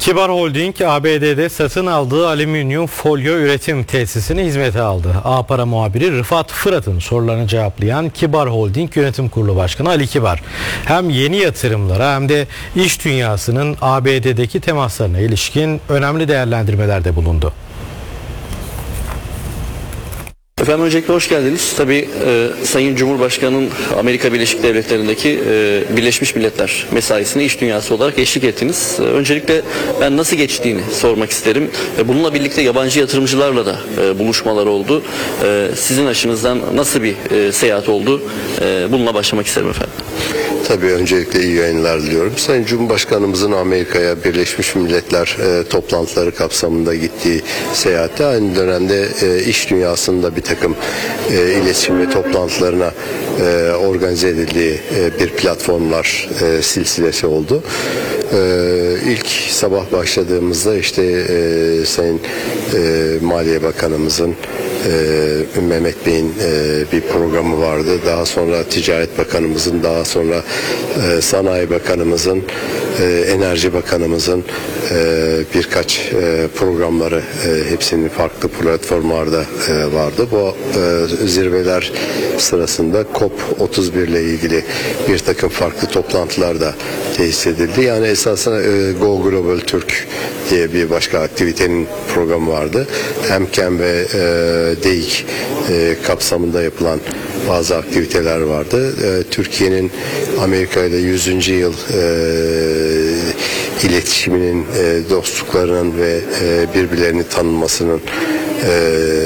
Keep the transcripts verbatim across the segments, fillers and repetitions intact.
Kibar Holding, A B D'de satın aldığı alüminyum folyo üretim tesisini hizmete aldı. A-Para muhabiri Rıfat Fırat'ın sorularını cevaplayan Kibar Holding Yönetim Kurulu Başkanı Ali Kibar, hem yeni yatırımlara hem de iş dünyasının A B D'deki temaslarına ilişkin önemli değerlendirmelerde bulundu. Efendim öncelikle hoş geldiniz. Tabii e, Sayın Cumhurbaşkanı'nın Amerika Birleşik Devletleri'ndeki e, Birleşmiş Milletler mesaisine iş dünyası olarak eşlik ettiniz. E, öncelikle ben nasıl geçtiğini sormak isterim. E, bununla birlikte yabancı yatırımcılarla da e, buluşmalar oldu. E, sizin açınızdan nasıl bir e, seyahat oldu? E, bununla başlamak isterim efendim. Tabii öncelikle iyi yayınlar diliyorum. Sayın Cumhurbaşkanımızın Amerika'ya Birleşmiş Milletler e, toplantıları kapsamında gittiği seyahatte aynı dönemde e, iş dünyasında bir takım e, iletişim ve toplantılarına e, organize edildiği e, bir platformlar e, silsilesi oldu. E, ilk sabah başladığımızda işte e, Sayın e, Maliye Bakanımızın Ee, Mehmet Bey'in e, bir programı vardı. Daha sonra Ticaret Bakanımızın, daha sonra e, Sanayi Bakanımızın, e, Enerji Bakanımızın e, birkaç e, programları e, hepsinin farklı platformlarda e, vardı. Bu e, zirveler sırasında COP otuz bir ile ilgili bir takım farklı toplantılar da tesis edildi. Yani esasında e, Go Global Türk diye bir başka aktivitenin programı vardı. Emkem ve e, DEİK e, kapsamında yapılan bazı aktiviteler vardı. E, Türkiye'nin Amerika ile yüzüncü yıl e, iletişiminin, e, dostluklarının ve e, birbirlerini tanınmasının e,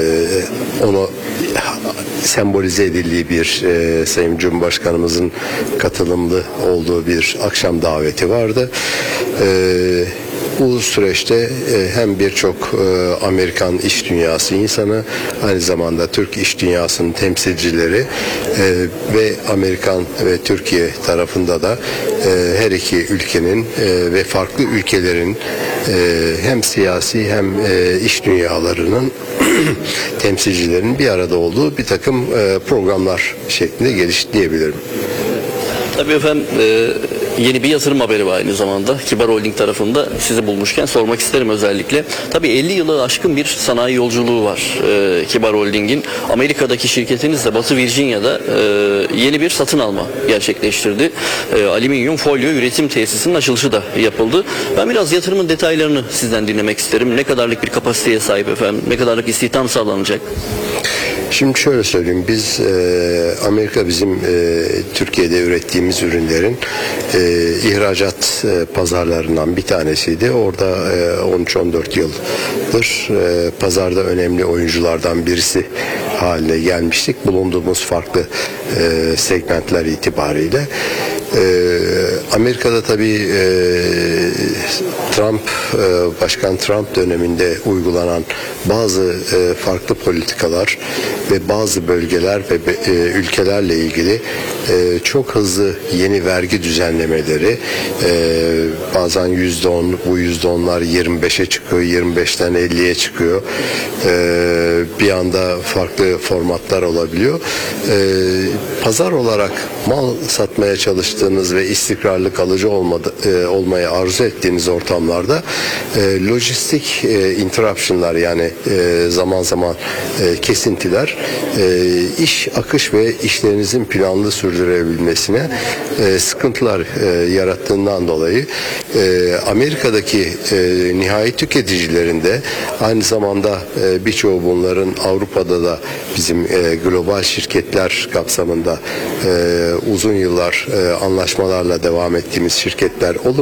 onu sembolize edildiği bir e, Sayın Cumhurbaşkanımızın katılımlı olduğu bir akşam daveti vardı. E, Bu süreçte e, hem birçok e, Amerikan iş dünyası insanı, aynı zamanda Türk iş dünyasının temsilcileri e, ve Amerikan ve Türkiye tarafında da e, her iki ülkenin e, ve farklı ülkelerin e, hem siyasi hem e, iş dünyalarının temsilcilerinin bir arada olduğu bir takım e, programlar şeklinde gelişti diyebilirim. Tabii efendim e, yeni bir yatırım haberi var aynı zamanda. Kibar Holding tarafında sizi bulmuşken sormak isterim özellikle. Tabii elli yılı aşkın bir sanayi yolculuğu var e, Kibar Holding'in. Amerika'daki şirketiniz de Batı Virginia'da e, yeni bir satın alma gerçekleştirdi. E, alüminyum folyo üretim tesisinin açılışı da yapıldı. Ben biraz yatırımın detaylarını sizden dinlemek isterim. Ne kadarlık bir kapasiteye sahip efendim? Ne kadarlık istihdam sağlanacak? Şimdi şöyle söyleyeyim, biz e, Amerika bizim e, Türkiye'de ürettiğimiz ürünlerin e, ihracat e, pazarlarından bir tanesiydi. Orada e, on üç on dört yıldır e, pazarda önemli oyunculardan birisi haline gelmiştik. Bulunduğumuz farklı e, segmentler itibariyle. Ee, Amerika'da tabii e, Trump, e, Başkan Trump döneminde uygulanan bazı e, farklı politikalar ve bazı bölgeler ve e, ülkelerle ilgili e, çok hızlı yeni vergi düzenlemeleri, e, bazen yüzde on, bu yüzde onlar yirmi beşe çıkıyor, yirmi beşten elliye çıkıyor. E, bir anda farklı formatlar olabiliyor. E, pazar olarak mal satmaya çalıştığınız ve istikrarlı kalıcı olmadı, e, olmayı arzu ettiğiniz ortamlarda e, lojistik e, interruptionlar, yani e, zaman zaman e, kesintiler e, iş akış ve işlerinizin planlı sürdürebilmesine e, sıkıntılar e, yarattığından dolayı e, Amerika'daki e, nihai tüketicilerin de aynı zamanda e, birçoğu bunların Avrupa'da da bizim e, global şirketler kapsamında e, uzun yıllar e, anlaşmalarla devam ettiğimiz şirketler olur.